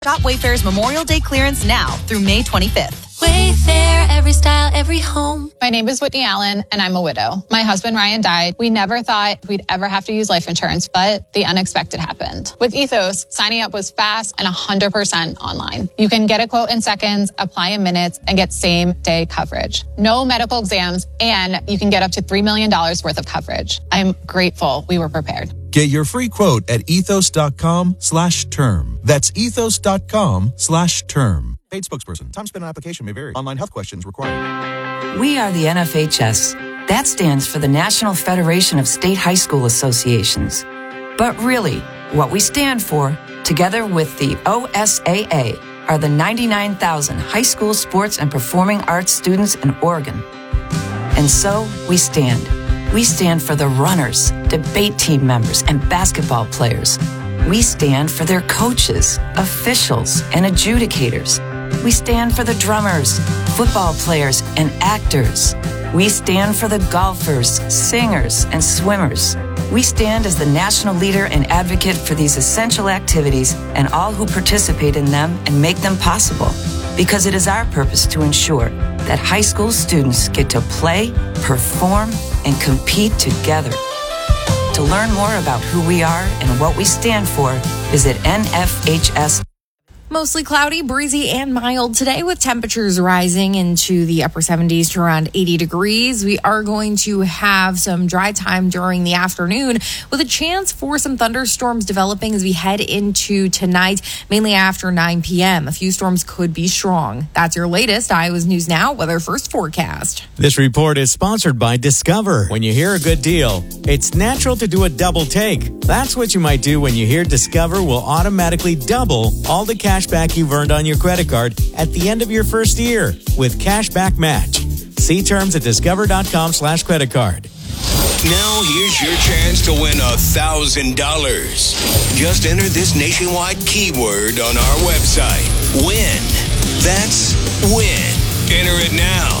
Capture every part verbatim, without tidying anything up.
Shop Wayfair's Memorial Day clearance now through May twenty-fifth. Wayfair, every style, every home. My name is Whitney Allen, and I'm a widow. My husband, Ryan, died. We never thought we'd ever have to use life insurance, but the unexpected happened. With Ethos, signing up was fast and one hundred percent online. You can get a quote in seconds, apply in minutes, and get same-day coverage. No medical exams, and you can get up to three million dollars worth of coverage. I'm grateful we were prepared. Get your free quote at ethos.com slash term. That's ethos.com slash term. Paid spokesperson. Time spent on application may vary. Online health questions required. We are the N F H S. That stands for the National Federation of State High School Associations. But really, what we stand for, together with the O S A A, are the ninety-nine thousand high school sports and performing arts students in Oregon. And so, we stand. We stand for the runners, debate team members, and basketball players. We stand for their coaches, officials, and adjudicators. We stand for the drummers, football players, and actors. We stand for the golfers, singers, and swimmers. We stand as the national leader and advocate for these essential activities and all who participate in them and make them possible. Because it is our purpose to ensure that high school students get to play, perform, and compete together. To learn more about who we are and what we stand for, visit N F H S. Mostly cloudy, breezy, and mild today with temperatures rising into the upper seventies to around eighty degrees. We are going to have some dry time during the afternoon with a chance for some thunderstorms developing as we head into tonight, mainly after nine p.m. A few storms could be strong. That's your latest Iowa's News Now Weather First forecast. This report is sponsored by Discover. When you hear a good deal, it's natural to do a double take. That's what you might do when you hear Discover will automatically double all the cash back you've earned on your credit card at the end of your first year with Cashback Match. See terms at discover.com slash credit card. Now here's your chance to win a thousand dollars. Just enter this nationwide keyword on our website. Win. That's win. Enter it now.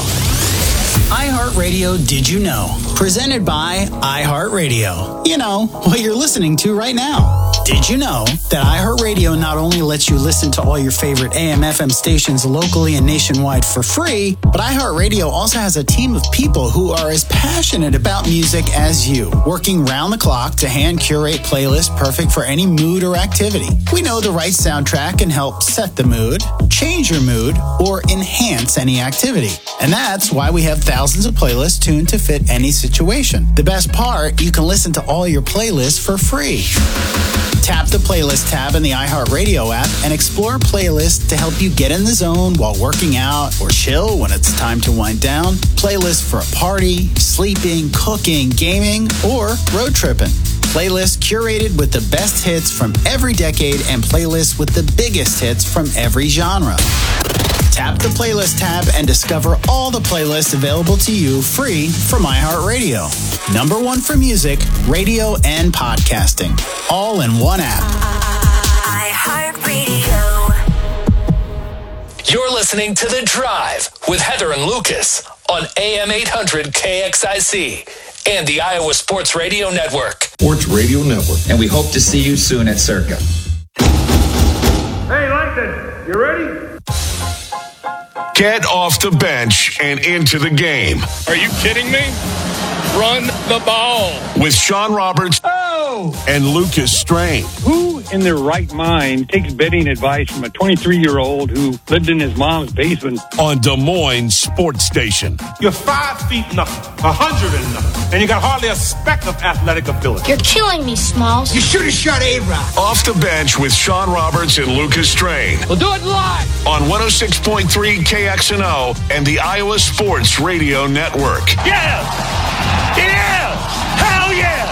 iHeartRadio Did You Know? Presented by iHeartRadio. You know, what you're listening to right now. Did you know that iHeartRadio not only lets you listen to all your favorite A M F M stations locally and nationwide for free, but iHeartRadio also has a team of people who are as passionate about music as you, working round the clock to hand curate playlists perfect for any mood or activity. We know the right soundtrack can help set the mood, change your mood, or enhance any activity. And that's why we have thousands of playlists tuned to fit any situation. The best part, you can listen to all your playlists for free. Tap the playlist tab in the iHeartRadio app and explore playlists to help you get in the zone while working out or chill when it's time to wind down. Playlists for a party, sleeping, cooking, gaming, or road tripping. Playlists curated with the best hits from every decade and playlists with the biggest hits from every genre. Tap the playlist tab and discover all the playlists available to you free from iHeartRadio. Number one for music, radio, and podcasting. All in one app. iHeartRadio. You're listening to The Drive with Heather and Lucas on A M eight hundred K X I C and the Iowa Sports Radio Network. Sports Radio Network. And we hope to see you soon at Circa. Hey, Langton, you ready? Get off the bench and into the game. Are you kidding me? Run the ball. With Sean Roberts oh! and Lucas Strain. Who in their right mind takes betting advice from a twenty-three-year-old who lived in his mom's basement? On Des Moines Sports Station. You're five feet nothing, a hundred and nothing, and you got hardly a speck of athletic ability. You're killing me, Smalls. You should have shot A-Rod. Off the bench with Sean Roberts and Lucas Strain. We'll do it live. On one oh six point three K X N O and the Iowa Sports Radio Network. Yeah! Yeah! Hell yeah!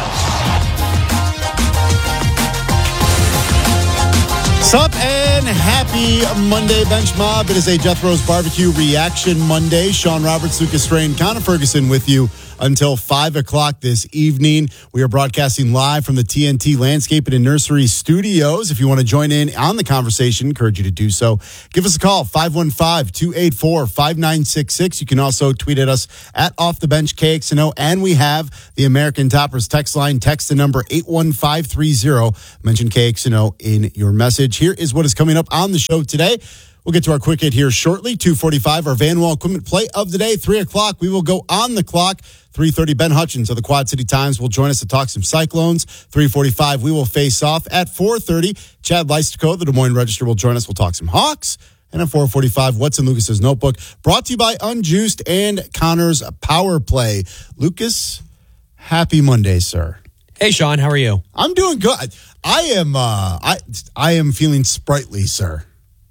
Sup and happy Monday, Bench Mob. It is a Jethro's Barbecue Reaction Monday. Sean Roberts, Lucas Strain, Connor Ferguson with you until five o'clock this evening. We are broadcasting live from the T N T Landscaping and Nursery Studios. If you want to join in on the conversation, encourage you to do so. Give us a call, five one five, two eight four, five nine six six. You can also tweet at us at Off the Bench K X N O. And we have the American Toppers text line. Text the number eight one five three zero. Mention K X N O in your message. Here is what is coming up on the show today. We'll get to our quick hit here shortly. two forty-five, our Van Wall Equipment play of the day. three o'clock, we will go on the clock. three thirty, Ben Hutchins of the Quad City Times will join us to talk some Cyclones. three forty-five, we will face off. At four thirty, Chad Leistico of the Des Moines Register will join us. We'll talk some Hawks. And at four forty-five, What's in Lucas's Notebook? Brought to you by Unjuiced and Connor's Power Play. Lucas, happy Monday, sir. Hey, Sean, how are you? I'm doing good. I am, uh, I, I am feeling sprightly, sir.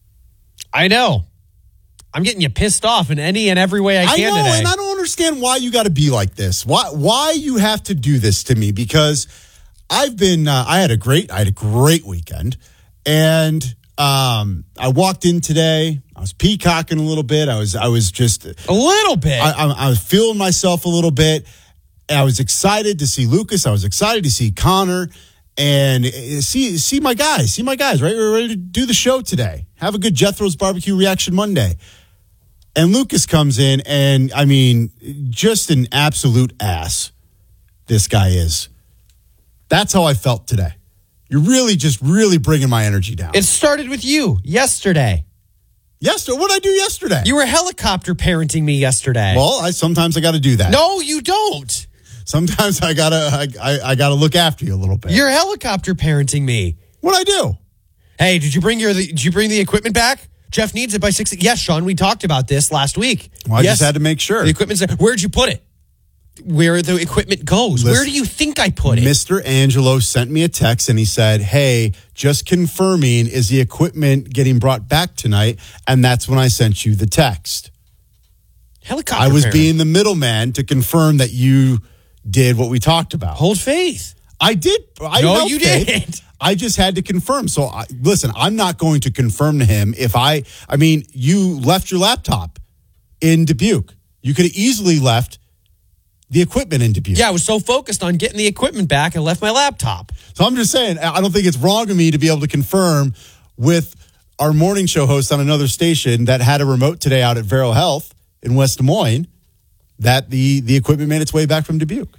I know. I'm getting you pissed off in any and every way I can I know, today. And I don't understand why you got to be like this. Why why you have to do this to me? Because I've been uh, I had a great I had a great weekend, and um, I walked in today. I was peacocking a little bit. I was I was just a little bit. I, I, I was feeling myself a little bit. I was excited to see Lucas. I was excited to see Connor. And see see my guys, see my guys, right? We're ready to do the show today. Have a good Jethro's Barbecue Reaction Monday. And Lucas comes in, and I mean, just an absolute ass, this guy is. That's how I felt today. You're really just really bringing my energy down. It started with you yesterday. Yesterday? What did I do yesterday? You were helicopter parenting me yesterday. Well, I sometimes I got to do that. No, you don't. Sometimes I gotta I, I, I gotta look after you a little bit. You're helicopter parenting me. What'd I do? Hey, did you bring your did you bring the equipment back? Jeff needs it by six. Yes, Sean, we talked about this last week. Well, I yes, just had to make sure. The equipment's there. Where'd you put it? Where the equipment goes. Listen, Where do you think I put it? Mister Angelo sent me a text and he said, hey, just confirming, is the equipment getting brought back tonight? And that's when I sent you the text. Helicopter I was parent. being the middleman to confirm that you did what we talked about. Hold faith. I did. I no, held you faith. didn't. I just had to confirm. So I, listen, I'm not going to confirm to him if I, I mean, you left your laptop in Dubuque. You could have easily left the equipment in Dubuque. Yeah, I was so focused on getting the equipment back, I left my laptop. So I'm just saying, I don't think it's wrong of me to be able to confirm with our morning show host on another station that had a remote today out at Vero Health in West Des Moines that the, the equipment made its way back from Dubuque.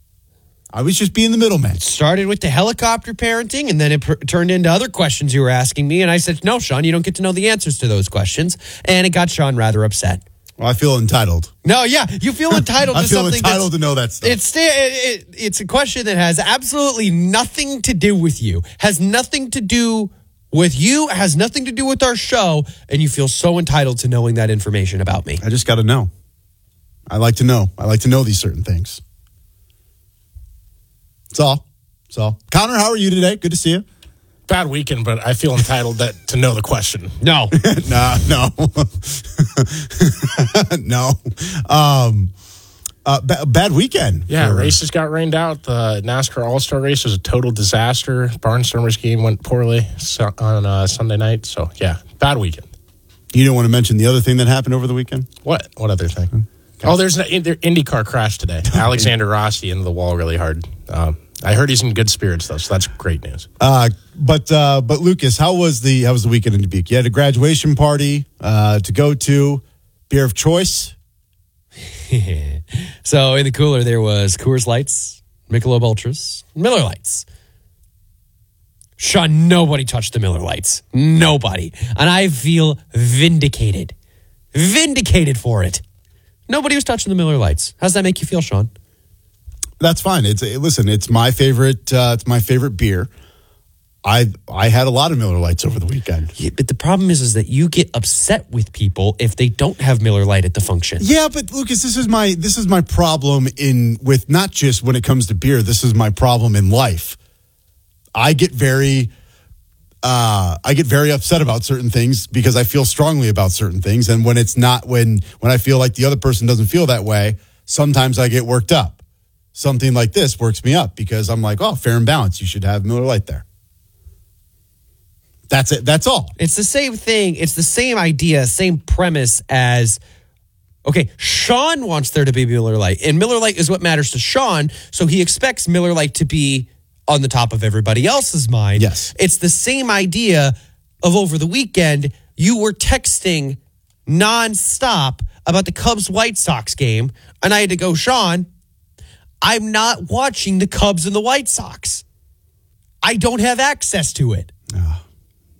I was just being the middleman. Started with the helicopter parenting, and then it pr- turned into other questions you were asking me. And I said, no, Sean, you don't get to know the answers to those questions. And it got Sean rather upset. Well, I feel entitled. No, yeah, you feel entitled I to feel something. entitled to know that stuff. It's, it, it, it's a question that has absolutely nothing to do with you, has nothing to do with you, has nothing to do with our show. And you feel so entitled to knowing that information about me. I just got to know. I like to know. I like to know these certain things. That's all. That's all. Connor, how are you today? Good to see you. Bad weekend, but I feel entitled that to know the question. No. nah, no. no. Um, uh, b- bad weekend. Yeah, for, races got rained out. The NASCAR All-Star race was a total disaster. Barnstormers game went poorly so, on uh, Sunday night. So, yeah, bad weekend. You didn't want to mention the other thing that happened over the weekend? What? What other thing? Okay. Oh, there's an IndyCar crash today. Alexander Rossi into the wall really hard. Um, I heard he's in good spirits though, so that's great news. Uh, but uh, but Lucas, how was the how was the weekend in Dubuque? You had a graduation party uh, to go to. Beer of choice. So in the cooler there was Coors Lights, Michelob Ultras, Miller Lights. Sean, nobody touched the Miller Lights. Nobody, and I feel vindicated, vindicated for it. Nobody was touching the Miller Lights. How's that make you feel, Sean? That's fine. It's listen. It's my favorite. Uh, it's my favorite beer. I I had a lot of Miller Lights over the weekend. Yeah, but the problem is, is that you get upset with people if they don't have Miller Lite at the function. Yeah, but Lucas, this is my this is my problem in with not just when it comes to beer. This is my problem in life. I get very. Uh, I get very upset about certain things because I feel strongly about certain things. And when it's not, when, when I feel like the other person doesn't feel that way, sometimes I get worked up. Something like this works me up because I'm like, oh, fair and balanced. You should have Miller Lite there. That's it. That's all. It's the same thing. It's the same idea, same premise as, okay, Sean wants there to be Miller Lite, and Miller Lite is what matters to Sean. So he expects Miller Lite to be on the top of everybody else's mind. Yes. It's the same idea of over the weekend, you were texting nonstop about the Cubs White Sox game. And I had to go, Sean, I'm not watching the Cubs and the White Sox. I don't have access to it. Oh,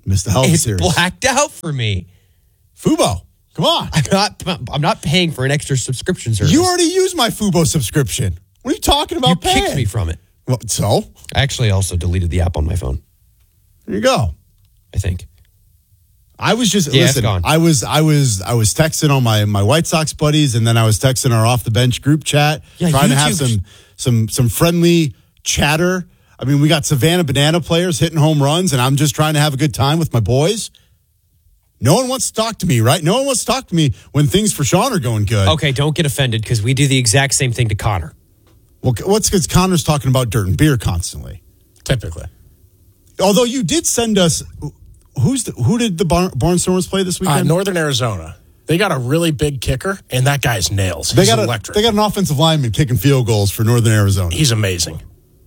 Missed the hell of a It's series. blacked out for me. Fubo, come on. I'm not. I'm not paying for an extra subscription service. You already used my Fubo subscription. What are you talking about You paying? kicked me from it. Well, so? I actually also deleted the app on my phone. There you go. I think. I was just Yeah, it's listen. gone. I was I was I was texting on my my White Sox buddies, and then I was texting our off the bench group chat, Yeah, trying to have YouTube- some some some friendly chatter. I mean, we got Savannah Banana players hitting home runs, and I'm just trying to have a good time with my boys. No one wants to talk to me, right? No one wants to talk to me when things for Sean are going good. Okay, don't get offended because we do the exact same thing to Connor. Well, what's because Connor's talking about dirt and beer constantly. Typically. Although you did send us, who's the, who did the Bar- Barnstormers play this Uh, weekend? Northern Arizona. They got a really big kicker, and that guy's nails. They He's got a, electric. they got an offensive lineman kicking field goals for Northern Arizona. He's amazing.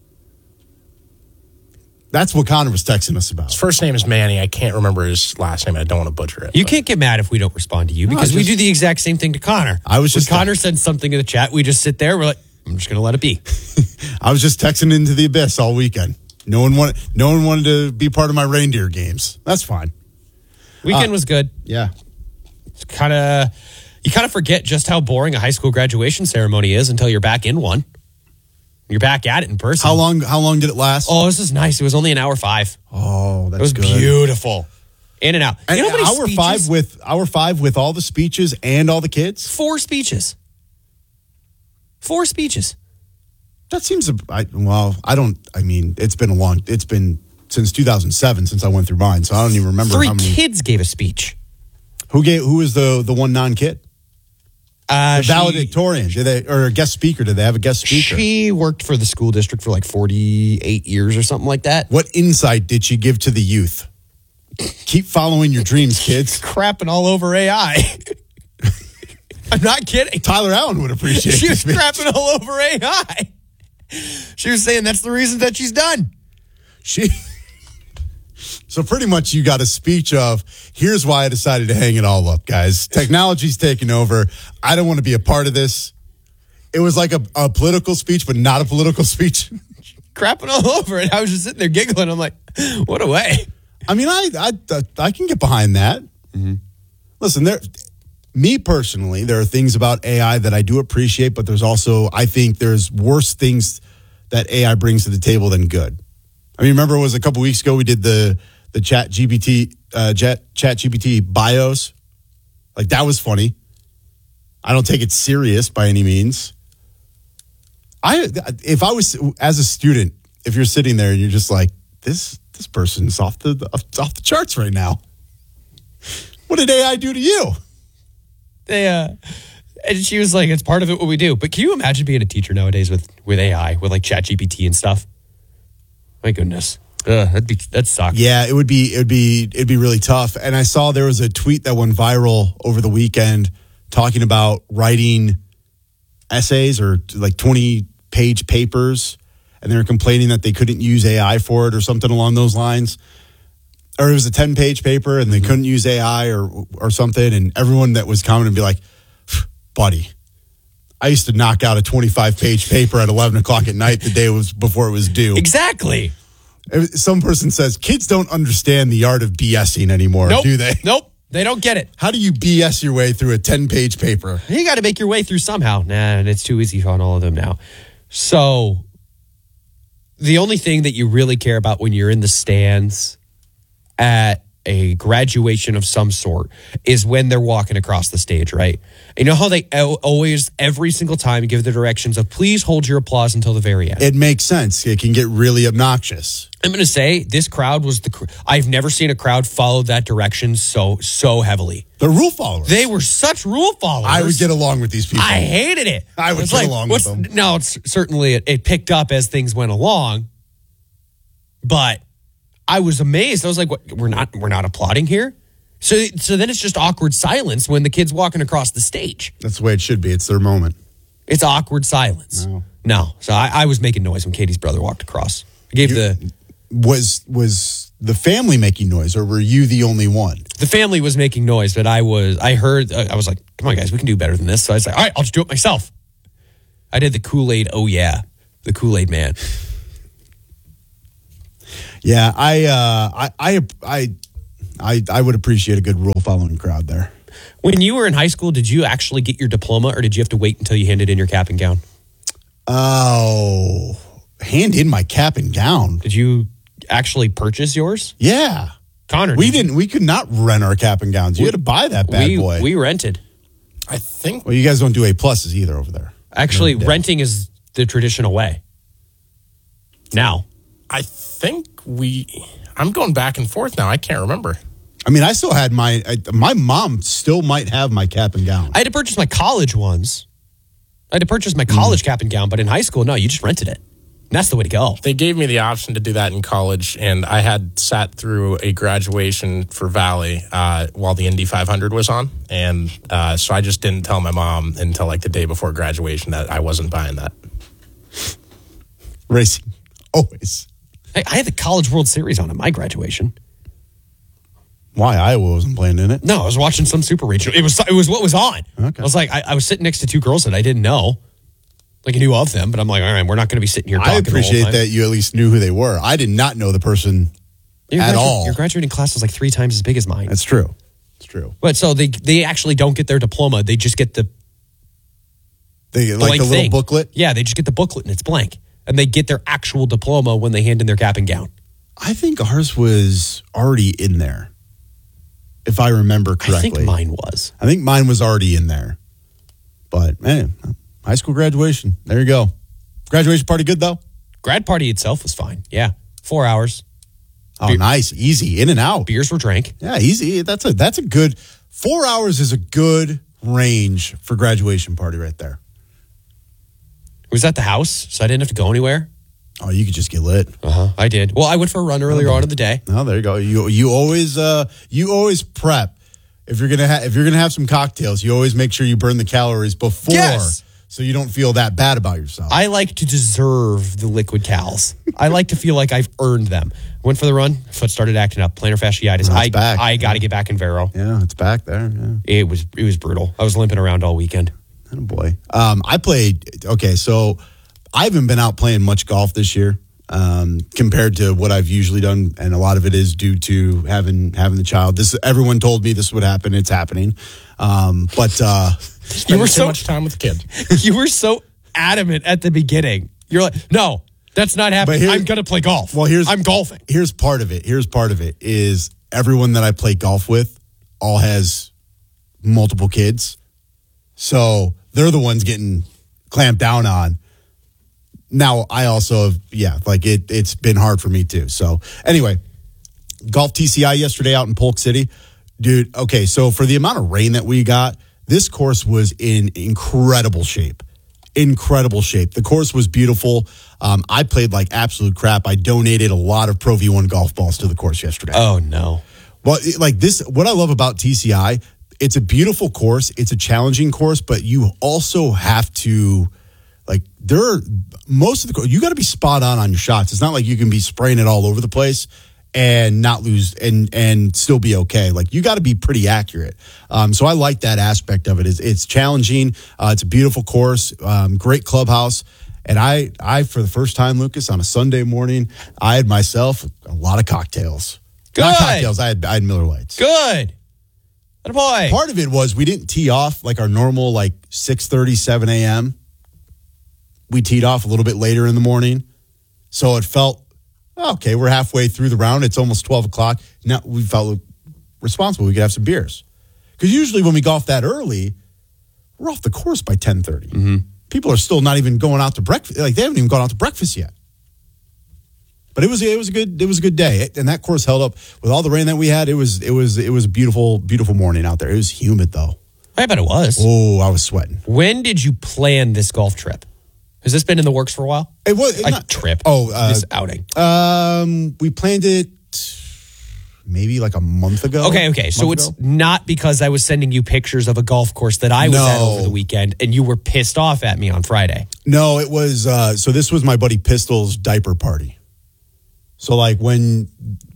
That's what Connor was texting us about. His first name is Manny. I can't remember his last name. I don't want to butcher it. You can't get mad if we don't respond to you No, because I we just- do the exact same thing to Connor. I was just when Connor sends something in the chat, we just sit there. We're like, I'm just going to let it be. I was just texting into the abyss all weekend. No one wanted, no one wanted to be part of my reindeer games. That's fine. Weekend Uh, was good. Yeah. It's kind of you kind of forget just how boring a high school graduation ceremony is until you're back in one. You're back at it in person. How long? How long did it last? Oh, this is nice. It was only an hour five. Oh, that's it was good. beautiful. In and out. And you know how many hour speeches? five with hour five with all the speeches and all the kids. Four speeches. Four speeches. That seems. I, well, I don't. I mean, it's been a long. It's been since two thousand seven since I went through mine, so I don't even remember Three how many. kids gave a speech. Who gave? Who was the the one non kid? Uh, the she- valedictorian. Did they or a guest speaker? Did they have a guest speaker? She worked for the school district for like forty-eight years or something like that. What insight did she give to the youth? Keep following your dreams, kids. Crapping all over A I. I'm not kidding. Tyler Allen would appreciate She was this speech. crapping all over A I. She was saying that's the reason that she's done. She. So pretty much you got a speech of, here's why I decided to hang it all up, guys. Technology's taking over. I don't want to be a part of this. It was like a, a political speech, but not a political speech. Crapping all over it. I was just sitting there giggling. I'm like, what a way. I mean, I I, I can get behind that. Mm-hmm. Listen, there. Me personally, there are things about A I that I do appreciate, but there's also, I think there's worse things that A I brings to the table than good. I mean, remember it was a couple weeks ago we did the the Chat G P T uh, Chat Chat G P T bios. Like that was funny. I don't take it serious by any means. I if I was as a student, if you're sitting there and you're just like this this person's off the off the charts right now. What did A I do to you? They uh and she was like, it's part of it what we do. But can you imagine being a teacher nowadays with with A I, with like Chat G P T and stuff? My goodness. Ugh, that'd be that sucks. Yeah, it would be it'd be it'd be really tough. And I saw there was a tweet that went viral over the weekend talking about writing essays or like twenty page papers, and they were complaining that they couldn't use A I for it or something along those lines. Or it was a ten page paper and they couldn't use A I or or something, and everyone that was commenting would be like, buddy, I used to knock out a twenty-five page paper at eleven o'clock at night the day it was before it was due. Exactly. Some person says kids don't understand the art of BSing anymore, Nope. do they? Nope. They don't get it. How do you B S your way through a ten page paper? You got to make your way through somehow. Nah, and it's too easy on all of them now. So the only thing that you really care about when you're in the stands at a graduation of some sort is when they're walking across the stage, right? You know how they al- always, every single time, give the directions of please hold your applause until the very end. It makes sense. It can get really obnoxious. I'm going to say this crowd was the. cr- I've never seen a crowd follow that direction so so heavily. The rule followers. They were such rule followers. I would get along with these people. I hated it. I would It's get like, along with what's- them. No, it's certainly it, it picked up as things went along, but I was amazed. I was like, "What? We're not we're not applauding here." So so then it's just awkward silence when the kid's walking across the stage. That's the way it should be. It's their moment. It's awkward silence. No. No. So I, I was making noise when Katie's brother walked across. I gave You- the Was was the family making noise, or were you the only one? the family was making noise, but I was I heard I was like, "Come on, guys, we can do better than this." So I was like, "All right, I'll just do it myself." I did the Kool-Aid. Oh yeah, the Kool-Aid man. Yeah, I, uh, I, I, I, I, I would appreciate a good rule following crowd there. When you were in high school, did you actually get your diploma or did you have to wait until you handed in your cap and gown? Oh, hand in my cap and gown. Did you actually purchase yours? Yeah. Connor, we did didn't. We could not rent our cap and gowns. You we, had to buy that bad we, boy. We rented. I think. Well, you guys don't do A pluses either over there. Actually, no, renting is the traditional way. Now, I think we. I'm going back and forth now. I can't remember. I mean, I still had my. I, my mom still might have my cap and gown. I had to purchase my college ones. I had to purchase my college mm. cap and gown, but in high school, no, you just rented it. And that's the way to go. They gave me the option to do that in college, and I had sat through a graduation for Valley uh, while the Indy five hundred was on, and uh, so I just didn't tell my mom until like the day before graduation that I wasn't buying that. Racing, always. I, I had the College World Series on at my graduation. Why Iowa wasn't playing in it? No, I was watching some super regional. It was it was what was on. Okay. I was like, I, I was sitting next to two girls that I didn't know. Like I knew of them, but I'm like, all right, we're not going to be sitting here talking. I appreciate the whole time. that you at least knew who they were. I did not know the person your at gradu- all. Your graduating class was like three times as big as mine. That's true. It's true. But so they they actually don't get their diploma. They just get the they like the little thing. booklet. Yeah, they just get the booklet and it's blank, and they get their actual diploma when they hand in their cap and gown. I think ours was already in there, if I remember correctly. I think mine was. I think mine was already in there. But man, high school graduation. There you go. Graduation party good though? Grad party itself was fine. Yeah. Four hours. Oh, Be- nice. Easy. In and out. Beers were drank. Yeah, easy. That's a that's a good four hours is a good range for graduation party right there. It was at the house, so I didn't have to go anywhere. Oh, you could just get lit. Uh-huh. I did. Well, I went for a run earlier on in the day. Oh, there you go. You you always uh you always prep. If you're gonna ha- if you're gonna have some cocktails, you always make sure you burn the calories before. Yes. So you don't feel that bad about yourself. I like to deserve the liquid cals. I like to feel like I've earned them. Went for the run, foot started acting up, plantar fasciitis. No, I back. I got to get back in Vero. Yeah, it's back there. Yeah. It was it was brutal. I was limping around all weekend. Oh boy. Um, I played. Okay, so I haven't been out playing much golf this year um, compared to what I've usually done, and a lot of it is due to having having the child. This everyone told me this would happen. It's happening. Um, but uh, you were so much time with the kid. You were so adamant at the beginning. You're like, no, that's not happening. I'm going to play golf. Well, here's I'm golfing. Here's part of it. Here's part of it is everyone that I play golf with all has multiple kids, so they're the ones getting clamped down on. Now I also have, yeah, like it. It's been hard for me too. So anyway, golf T C I yesterday out in Polk City. Dude, okay, so for the amount of rain that we got, this course was in incredible shape. Incredible shape. The course was beautiful. Um, I played like absolute crap. I donated a lot of Pro V one golf balls to the course yesterday. Oh, no. Well, like this, what I love about T C I, it's a beautiful course. It's a challenging course, but you also have to, like, there are most of the, you got to be spot on on your shots. It's not like you can be spraying it all over the place and not lose and and still be okay. Like you got to be pretty accurate. Um, so I like that aspect of it. It's, it's challenging. Uh, it's a beautiful course, um, great clubhouse. And I, I for the first time, Lucas, on a Sunday morning, I had myself a lot of cocktails. Good. Not cocktails. I had, I had Miller Lights. Good. Atta boy. Part of it was we didn't tee off like our normal like six thirty, seven a.m. We teed off a little bit later in the morning. So it felt, okay, we're halfway through the round. It's almost twelve o'clock. Now we felt responsible. We could have some beers. Because usually when we golf that early, we're off the course by ten thirty. Mm-hmm. People are still not even going out to breakfast. Like they haven't even gone out to breakfast yet. But it was it was a good it was a good day. And that course held up with all the rain that we had. It was it was it was a beautiful, beautiful morning out there. It was humid though. I bet it was. Oh, I was sweating. When did you plan this golf trip? Has this been in the works for a while? It was a not, trip. Oh, uh, this outing. Um, we planned it maybe like a month ago. Okay, okay. So it's ago. not because I was sending you pictures of a golf course that I was no. at over the weekend and you were pissed off at me on Friday. No, it was, uh, so this was my buddy Pistol's diaper party. So like when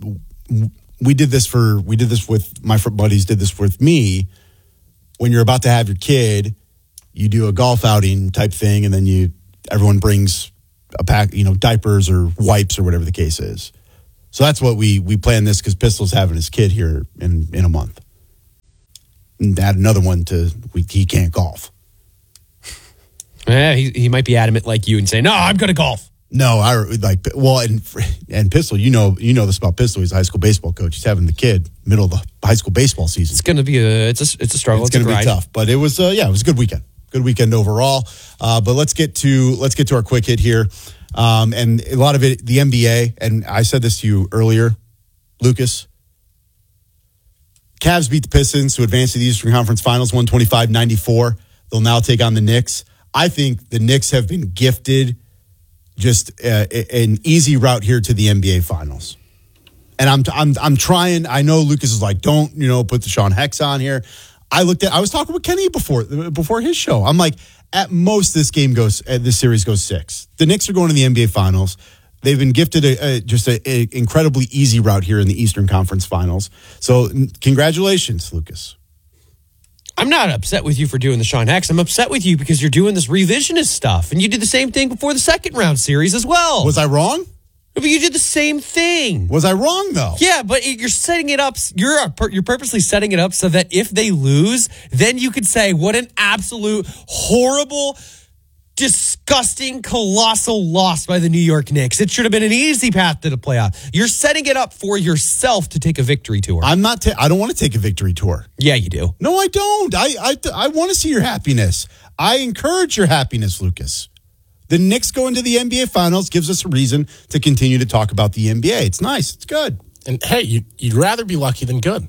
we did this for, we did this with, my buddies did this with me, when you're about to have your kid, you do a golf outing type thing and then you, everyone brings a pack, you know, diapers or wipes or whatever the case is. So that's what we we planned this because Pistol's having his kid here in, in a month. And add another one to we, he can't golf. Yeah, he, he might be adamant like you and say, no, I'm going to golf. No, I like well, and and Pistol, you know, you know this about Pistol. He's a high school baseball coach. He's having the kid middle of the high school baseball season. It's going to be a it's a it's a struggle. It's, it's going to be tough, but it was uh, yeah, it was a good weekend. Good weekend overall. Uh, but let's get to let's get to our quick hit here, um, and a lot of it the N B A. And I said this to you earlier, Lucas. Cavs beat the Pistons to advance to the Eastern Conference Finals, one twenty-five ninety-four. They'll now take on the Knicks. I think the Knicks have been gifted just uh, an easy route here to the N B A Finals. And I'm I'm I'm trying. I know Lucas is like, don't, you know, put the Sean Hex on here. I looked at I was talking with Kenny before before his show. I'm like, at most this game goes uh, this series goes six. The Knicks are going to the N B A Finals. They've been gifted a, a, just an incredibly easy route here in the Eastern Conference Finals. So congratulations, Lucas. I'm not upset with you for doing the Sean Hex. I'm upset with you because you're doing this revisionist stuff. And you did the same thing before the second round series as well. Was I wrong? But you did the same thing. Was I wrong, though? Yeah, but you're setting it up. You're you're purposely setting it up so that if they lose, then you could say, what an absolute horrible, disgusting, colossal loss by the New York Knicks. It should have been an easy path to the playoff. You're setting it up for yourself to take a victory tour. I'm not. Ta- I don't want to take a victory tour. Yeah, you do. No, I don't. I I, I want to see your happiness. I encourage your happiness, Lucas. The Knicks going to the N B A Finals gives us a reason to continue to talk about the N B A. It's nice. It's good. And hey, you, you'd rather be lucky than good.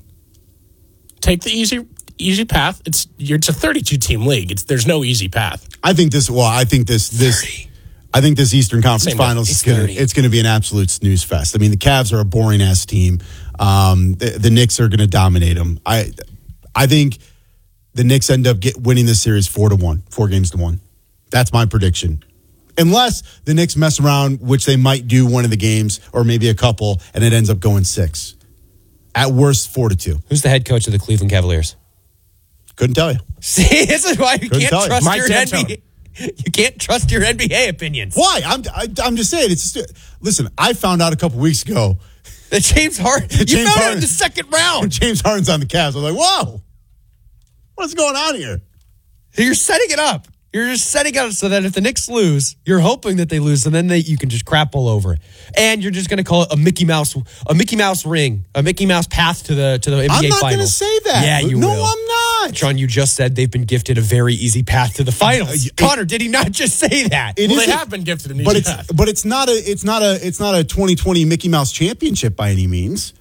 Take the easy easy path. It's you're, it's a thirty-two team league. It's there's no easy path. I think this. Well, I think this this. I think this Eastern Conference Same Finals is gonna thirty. It's going to be an absolute snooze fest. I mean, the Cavs are a boring ass team. Um, the, the Knicks are going to dominate them. I I think the Knicks end up get, winning this series four to one, four games to one. That's my prediction. Unless the Knicks mess around, which they might do one of the games or maybe a couple, and it ends up going six. At worst, four to two. Who's the head coach of the Cleveland Cavaliers? Couldn't tell you. See, this is why you Couldn't can't trust you. your N B A. You can't trust your N B A opinions. Why? I'm I, I'm just saying. It's just, listen. I found out a couple weeks ago that James Harden. You James found Harden, out in the second round. James Harden's on the Cavs. I'm like, whoa, what's going on here? You're setting it up. You're just setting it up so that if the Knicks lose, you're hoping that they lose, and then they, you can just crap all over it. And you're just going to call it a Mickey Mouse, a Mickey Mouse ring, a Mickey Mouse path to the to the N B A I'm not Finals. going to say that. Yeah, you no, will. I'm not. Sean, you just said they've been gifted a very easy path to the finals. It, Connor, did he not just say that? Well, they have been gifted an easy but it's, path. But it's not a it's not a it's not a twenty twenty Mickey Mouse championship by any means.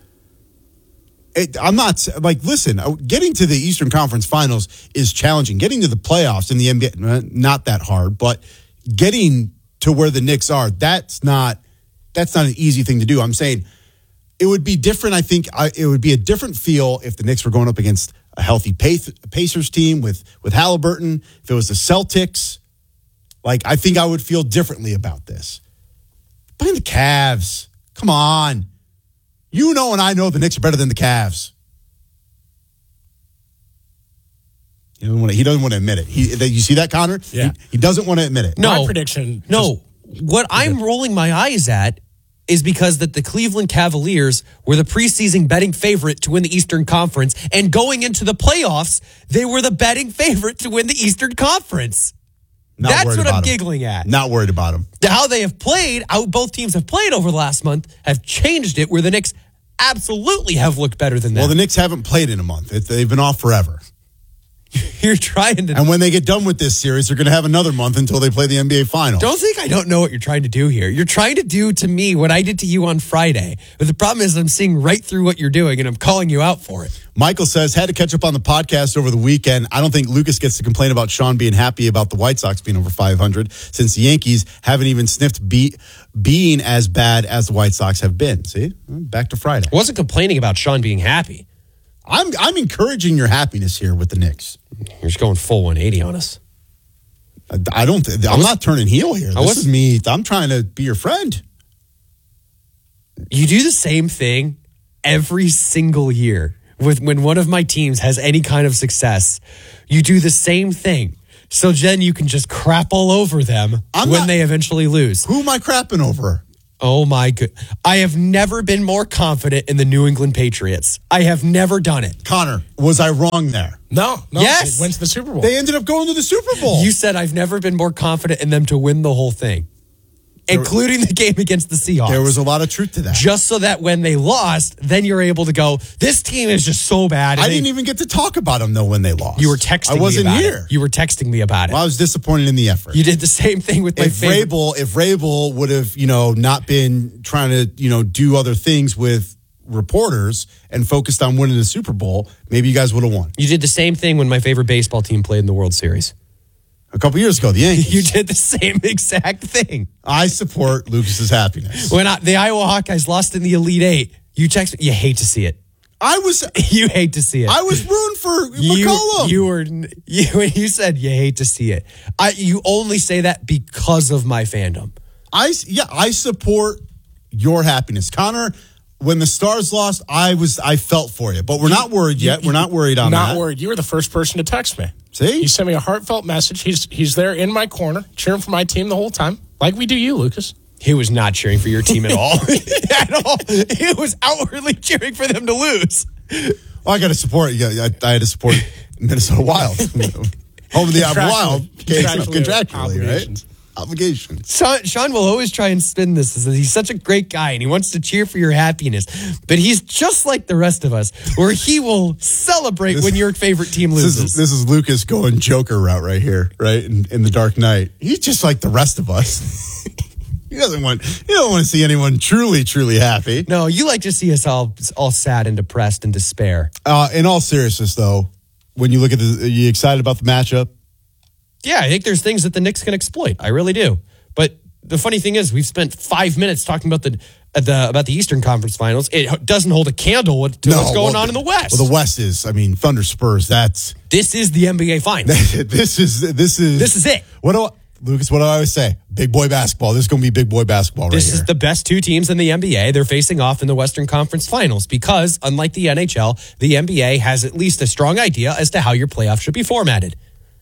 It, I'm not like listen. Getting to the Eastern Conference Finals is challenging. Getting to the playoffs in the N B A, not that hard. But getting to where the Knicks are, that's not that's not an easy thing to do. I'm saying it would be different. I think I, it would be a different feel if the Knicks were going up against a healthy Pacers team with with Halliburton. If it was the Celtics, like I think I would feel differently about this. Playing the Cavs, come on. You know and I know the Knicks are better than the Cavs. He doesn't want to, he doesn't want to admit it. He, you see that, Connor? Yeah. He, he doesn't want to admit it. No. My prediction. No. Just, what I'm rolling my eyes at is because that the Cleveland Cavaliers were the preseason betting favorite to win the Eastern Conference, and going into the playoffs, they were the betting favorite to win the Eastern Conference. Not That's what I'm him. giggling at. Not worried about him. How they have played, how both teams have played over the last month, have changed it where the Knicks absolutely have looked better than them. Well, the Knicks haven't played in a month. It, they've been off forever. You're trying to... And when they get done with this series, they're going to have another month until they play the N B A Finals. Don't think I don't know what you're trying to do here. You're trying to do to me what I did to you on Friday. But the problem is I'm seeing right through what you're doing, and I'm calling you out for it. Michael says, had to catch up on the podcast over the weekend. I don't think Lucas gets to complain about Sean being happy about the White Sox being over five hundred since the Yankees haven't even sniffed be- being as bad as the White Sox have been. See? Back to Friday. I wasn't complaining about Sean being happy. I'm I'm encouraging your happiness here with the Knicks. You're just going full one eighty on us. I, I don't. Th- I'm not turning heel here. This was, is me. I'm trying to be your friend. You do the same thing every single year. With when one of my teams has any kind of success, you do the same thing. So then you can just crap all over them I'm when not, they eventually lose. Who am I crapping over? Oh my good. I have never been more confident in the New England Patriots. I have never done it. Connor, was I wrong there? No, no. Yes. It wins the Super Bowl. They ended up going to the Super Bowl. You said I've never been more confident in them to win the whole thing, there, including the game against the Seahawks. There was a lot of truth to that. Just so that when they lost, then you're able to go, this team is just so bad. I they, didn't even get to talk about them, though, when they lost. You were texting I wasn't me about here. it. You were texting me about it. Well, I was disappointed in the effort. You did the same thing with my if favorite. Vrabel, if Vrabel would have, you know, not been trying to, you know, do other things with reporters and focused on winning the Super Bowl, maybe you guys would have won. You did the same thing when my favorite baseball team played in the World Series. A couple years ago, the Yankees. You did the same exact thing. I support Lucas's happiness. When I, the Iowa Hawkeyes lost in the Elite Eight, you text me, you hate to see it. I was you hate to see it. I was rooting for you, McCollum. You were you you said you hate to see it. I you only say that because of my fandom. I yeah, I support your happiness. Connor, when the Stars lost, I was I felt for you. But we're not worried yet. We're not worried on not that. Not worried. You were the first person to text me. See? He sent me a heartfelt message. He's he's there in my corner, cheering for my team the whole time, like we do you, Lucas. He was not cheering for your team at all. At all. He was outwardly cheering for them to lose. Well, I got to support. Yeah, I, I had to support Minnesota Wild. Home of the Apple Wild. Contractually, contractually right? Obligations. Sean, Sean will always try and spin this as he's such a great guy and he wants to cheer for your happiness. But he's just like the rest of us, where he will celebrate this, when your favorite team loses. This is, this is Lucas going Joker route right here, right? In, in the Dark Knight. He's just like the rest of us. He doesn't want. You don't want to see anyone truly, truly happy. No, you like to see us all, all sad and depressed and despair. Uh, in all seriousness, though, when you look at the, are you excited about the matchup? Yeah, I think there's things that the Knicks can exploit. I really do. But the funny thing is, we've spent five minutes talking about the the about the Eastern Conference Finals. It doesn't hold a candle to no, what's going well, on in the West. Well, the West is, I mean, Thunder Spurs. That's this is the N B A Finals. this is this is this is it. What do I, Lucas? What do I always say? Big boy basketball. This is going to be big boy basketball. Right this here. is the best two teams in the N B A. They're facing off in the Western Conference Finals because, unlike the N H L, the N B A has at least a strong idea as to how your playoff should be formatted.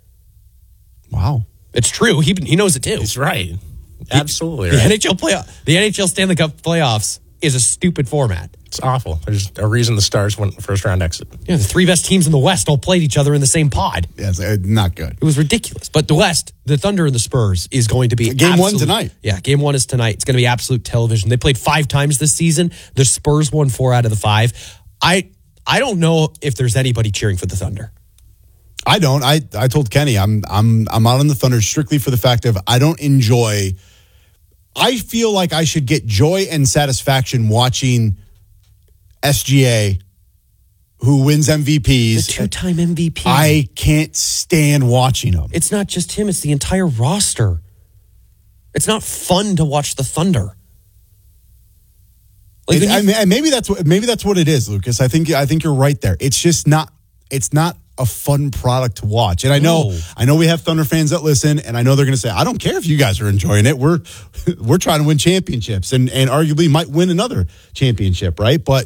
Wow. It's true. He he knows it too. He's right. Absolutely the, right. The N H L playoff, the N H L Stanley Cup playoffs is a stupid format. It's awful. There's a reason the Stars went first round exit. Yeah, the three best teams in the West all played each other in the same pod. Yeah, it's uh, not good. It was ridiculous. But the West, the Thunder and the Spurs is going to be game absolute, one tonight. Yeah, game one is tonight. It's going to be absolute television. They played five times this season. The Spurs won four out of the five. I I don't know if there's anybody cheering for the Thunder. I don't. I, I told Kenny I'm I'm I'm out on the Thunder strictly for the fact of I don't enjoy. I feel like I should get joy and satisfaction watching S G A, who wins M V Ps. The two-time M V P. I can't stand watching them. It's not just him; it's the entire roster. It's not fun to watch the Thunder. Like it, I mean, maybe that's what maybe that's what it is, Lucas. I think I think you're right there. It's just not. It's not a fun product to watch. And I know, no. I know we have Thunder fans that listen, and I know they're going to say, I don't care if you guys are enjoying it. We're we're trying to win championships and, and arguably might win another championship, right? But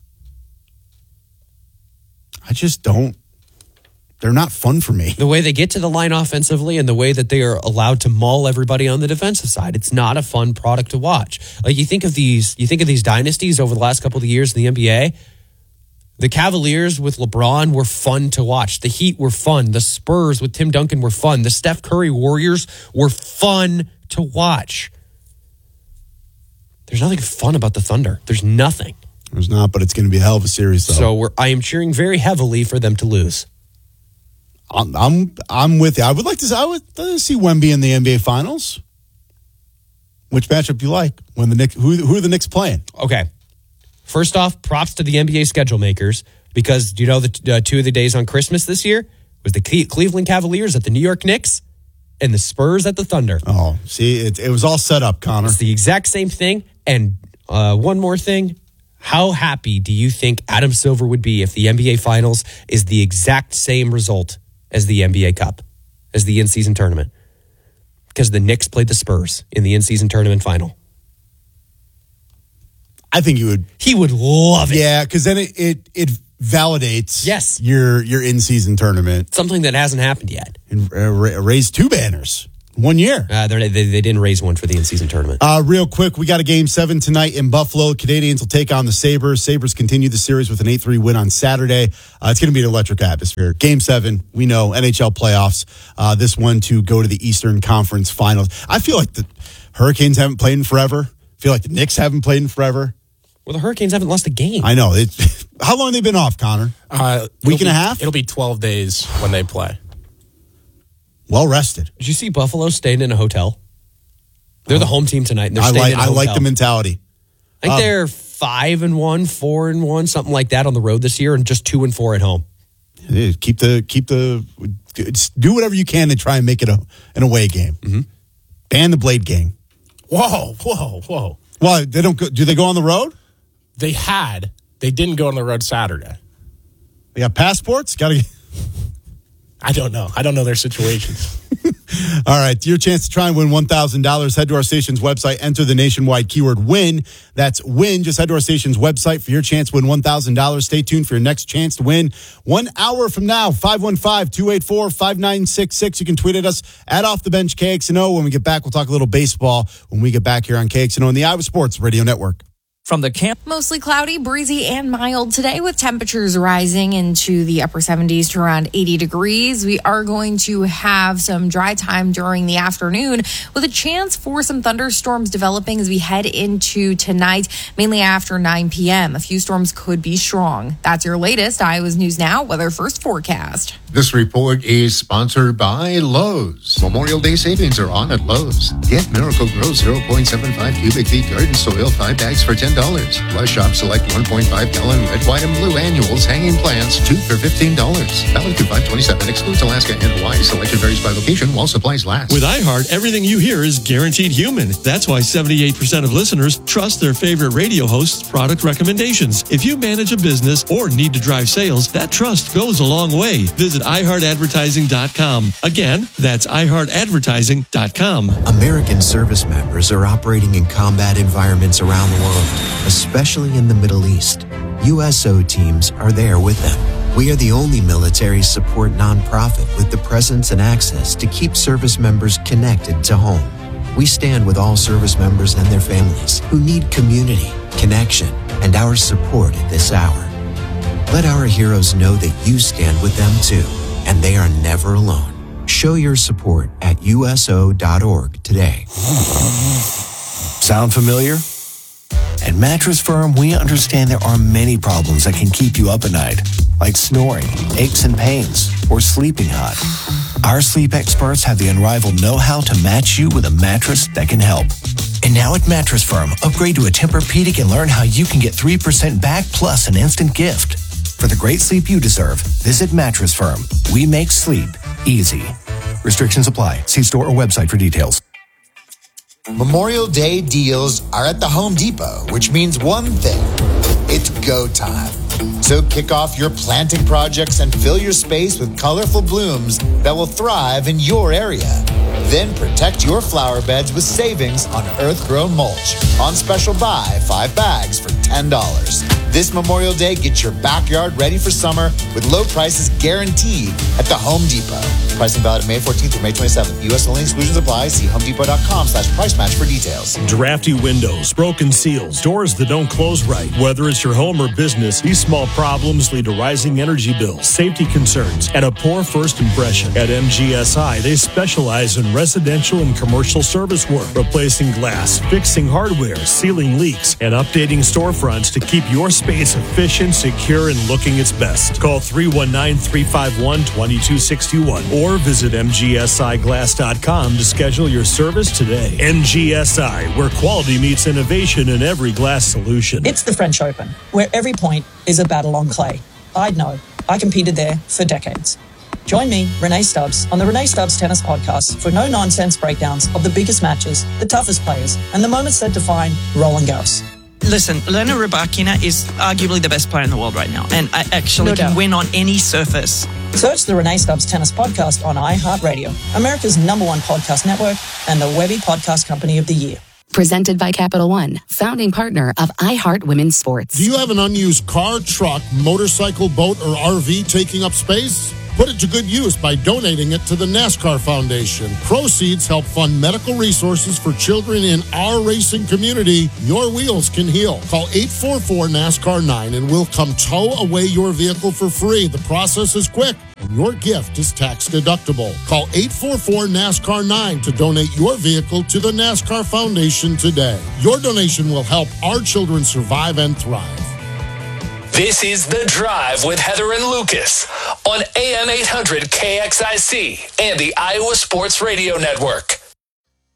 I just don't, they're not fun for me. The way they get to the line offensively and the way that they are allowed to maul everybody on the defensive side, it's not a fun product to watch. Like you think of these, you think of these dynasties over the last couple of years in the N B A. The Cavaliers with LeBron were fun to watch. The Heat were fun. The Spurs with Tim Duncan were fun. The Steph Curry Warriors were fun to watch. There's nothing fun about the Thunder. There's nothing. There's not, but it's going to be a hell of a series, though. So we're, I am cheering very heavily for them to lose. I'm I'm, I'm with you. I would like to. I would uh, see Wemby in the N B A Finals. Which matchup do you like? When the Knicks? Who who are the Knicks playing? Okay. First off, props to the N B A schedule makers because do you know the uh, two of the days on Christmas this year was the Cleveland Cavaliers at the New York Knicks and the Spurs at the Thunder. Oh, see, it, it was all set up, Connor. It's the exact same thing. And uh, one more thing. How happy do you think Adam Silver would be if the N B A Finals is the exact same result as the N B A Cup, as the in-season tournament? Because the Knicks played the Spurs in the in-season tournament final. I think you would. He would love it. Yeah, because then it, it it validates yes. your your in-season tournament. Something that hasn't happened yet. And uh, raise two banners. One year. Uh, they, they they didn't raise one for the in-season tournament. Uh, real quick, we got a game seven tonight in Buffalo. Canadians will take on the Sabres. Sabres continue the series with an eight three win on Saturday. Uh, it's going to be an electric atmosphere. Game seven, we know, N H L playoffs. Uh, this one to go to the Eastern Conference Finals. I feel like the Hurricanes haven't played in forever. I feel like the Knicks haven't played in forever. Well, the Hurricanes haven't lost a game. I know. It, how long have they been off, Connor? Uh, Week and be, a half? It'll be twelve days when they play. Well rested. Did you see Buffalo staying in a hotel? They're the home team tonight. And they're I staying like in a I hotel. like the mentality. I think Um, they're five and one, four and one, something like that on the road this year, and just two and four at home. Keep the keep the do whatever you can to try and make it a an away game. Mm-hmm. Ban the Blade Gang. Whoa, whoa, whoa! Well, they don't. Go, do they go on the road? They had. They didn't go on the road Saturday. They got passports. Got to. I don't know. I don't know their situations. All right. Your chance to try and win one thousand dollars. Head to our station's website. Enter the nationwide keyword WIN. That's WIN. Just head to our station's website for your chance to win one thousand dollars. Stay tuned for your next chance to win. One hour from now, five one five, two eight four, five nine six six. You can tweet at us at Off the Bench K X N O. When we get back, we'll talk a little baseball when we get back here on K X N O and the Iowa Sports Radio Network. From the camp. Mostly cloudy, breezy, and mild today with temperatures rising into the upper seventies to around eighty degrees. We are going to have some dry time during the afternoon with a chance for some thunderstorms developing as we head into tonight, mainly after nine p.m. A few storms could be strong. That's your latest Iowa's News Now Weather First forecast. This report is sponsored by Lowe's. Memorial Day savings are on at Lowe's. Get Miracle-Gro zero point seven five cubic feet garden soil, five bags for ten dollars. Plus, shop select one point five gallon red, white, and blue annuals hanging plants, two for fifteen dollars. Valid through five twenty-seven. Excludes Alaska and Hawaii. Selection varies by location while supplies last. With iHeart, everything you hear is guaranteed human. That's why seventy-eight percent of listeners trust their favorite radio host's product recommendations. If you manage a business or need to drive sales, that trust goes a long way. Visit i heart advertising dot com. Again, that's i heart advertising dot com. American service members are operating in combat environments around the world, especially in the Middle East. U S O teams are there with them. We are the only military support nonprofit with the presence and access to keep service members connected to home. We stand with all service members and their families who need community, connection, and our support at this hour. Let our heroes know that you stand with them too, and they are never alone. Show your support at U S O dot org today. Sound familiar? At Mattress Firm, we understand there are many problems that can keep you up at night, like snoring, aches and pains, or sleeping hot. Our sleep experts have the unrivaled know-how to match you with a mattress that can help. And now at Mattress Firm, upgrade to a Tempur-Pedic and learn how you can get three percent back plus an instant gift. For the great sleep you deserve, visit Mattress Firm. We make sleep easy. Restrictions apply. See store or website for details. Memorial Day deals are at the Home Depot, which means one thing. It's go time. So kick off your planting projects and fill your space with colorful blooms that will thrive in your area. Then protect your flower beds with savings on earth-grown mulch. On special buy, five bags for ten dollars. This Memorial Day, get your backyard ready for summer with low prices guaranteed at the Home Depot. Pricing valid May fourteenth through May twenty-seventh. U S only. Exclusions apply. See homedepot.com slash price match for details. Drafty windows, broken seals, doors that don't close right. Whether it's your home or business, these small problems lead to rising energy bills, safety concerns, and a poor first impression. At M G S I, they specialize in residential and commercial service work, replacing glass, fixing hardware, sealing leaks, and updating storefronts to keep your space efficient, secure, and looking its best. Call three one nine, three five one, two two six one or visit M G S I glass dot com to schedule your service today. M G S I, where quality meets innovation in every glass solution. It's the French Open, where every point is a battle on clay. I'd know. I competed there for decades. Join me, Renee Stubbs, on the Renee Stubbs Tennis Podcast for no-nonsense breakdowns of the biggest matches, the toughest players, and the moments that define Roland Garros. Listen, Elena Rybakina is arguably the best player in the world right now, and I actually No can doubt. win on any surface. Search the Renee Stubbs Tennis Podcast on iHeartRadio, America's number one podcast network, and the Webby Podcast Company of the Year. Presented by Capital One, founding partner of iHeart Women's Sports. Do you have an unused car, truck, motorcycle, boat, or R V taking up space? Put it to good use by donating it to the NASCAR Foundation. Proceeds help fund medical resources for children in our racing community. Your wheels can heal. Call eight four four NASCAR nine and we'll come tow away your vehicle for free. The process is quick and your gift is tax deductible. Call eight four four NASCAR nine to donate your vehicle to the NASCAR Foundation today. Your donation will help our children survive and thrive. This is The Drive with Heather and Lucas on A M eight hundred K X I C and the Iowa Sports Radio Network.